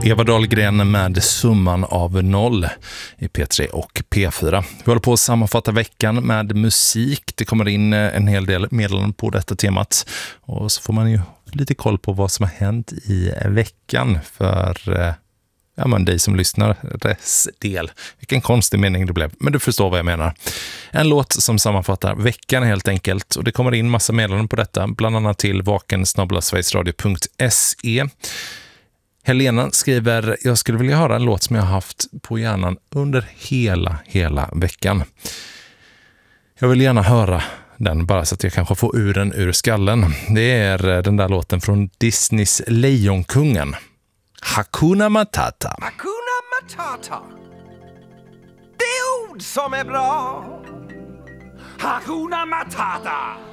Eva Dahlgren med Summan av noll i P3 och P4. Vi håller på att sammanfatta veckan med musik. Det kommer in en hel del meddelanden på detta temat. Och så får man ju lite koll på vad som har hänt i veckan för dig som lyssnar del. Vilken konstig mening det blev, men du förstår vad jag menar. En låt som sammanfattar veckan helt enkelt, och det kommer in massa meddelanden på detta, bland annat till vaken@sverigesradio.se. Helena skriver: jag skulle vilja höra en låt som jag har haft på hjärnan under hela veckan. Jag vill gärna höra den bara så att jag kanske får ur den ur skallen. Det är den där låten från Disneys Lejonkungen. Hakuna Matata. Hakuna Matata. Det är ord som är bra. Hakuna Matata.